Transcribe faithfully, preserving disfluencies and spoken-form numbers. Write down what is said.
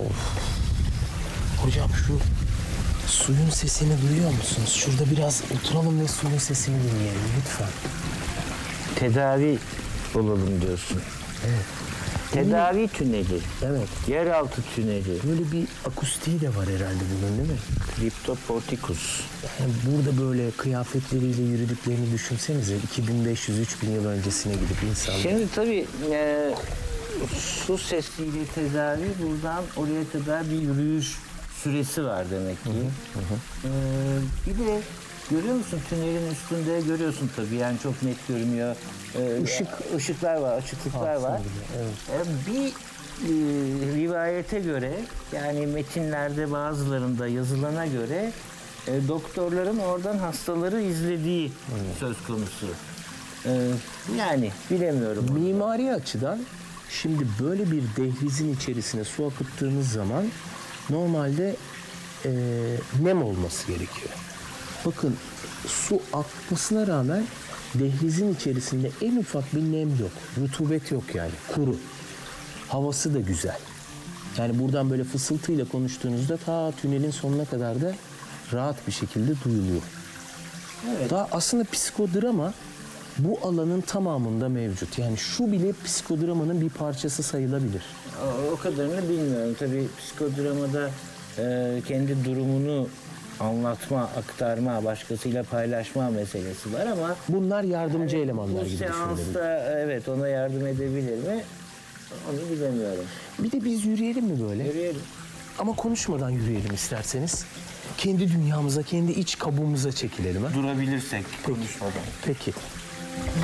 Hocam şu suyun sesini duyuyor musunuz? Şurada biraz oturalım ve suyun sesini dinleyelim lütfen. Tedavi olalım diyorsun. Evet. Tedavi tüneli. Evet. Yeraltı tüneli. Böyle bir akustiği de var herhalde bunun, değil mi? Cryptoporticus. Yani burada böyle kıyafetleriyle yürüdüklerini düşünsenize. iki bin beş yüz üç bin yıl öncesine gidip insanlar. Şimdi tabii e, su sesiyle tedavi buradan oraya kadar bir yürüyüş süresi var demek ki. Hı hı. E, bir de görüyor musun tünelin üstünde görüyorsun tabii yani çok net görünüyor. E, Işık, ışıklar var, açıklıklar var. Evet. E, bir e, rivayete göre yani metinlerde bazılarında yazılana göre e, doktorların oradan hastaları izlediği evet. söz konusu. E, yani bilemiyorum. Mimari açıdan şimdi böyle bir dehlizin içerisine su akıttığınız zaman normalde e, nem olması gerekiyor. Bakın su akmasına rağmen dehlizin içerisinde en ufak bir nem yok. Rutubet yok yani. Kuru. Havası da güzel. Yani buradan böyle fısıltıyla konuştuğunuzda ta tünelin sonuna kadar da rahat bir şekilde duyuluyor. Evet. Daha aslında psikodrama bu alanın tamamında mevcut. Yani şu bile psikodramanın bir parçası sayılabilir. O, o kadarını bilmiyorum. Tabii psikodramada e, kendi durumunu anlatma, aktarma, başkasıyla paylaşma meselesi var ama bunlar yardımcı yani, elemanlar bu gibi düşünülebilir. Bu seansta evet ona yardım edebilir mi? Onu bilemiyorum. Bir de biz yürüyelim mi böyle? Yürüyelim. Ama konuşmadan yürüyelim isterseniz. Kendi dünyamıza, kendi iç kabuğumuza çekilelim. Ha? Durabilirsek konuşmadan. Peki.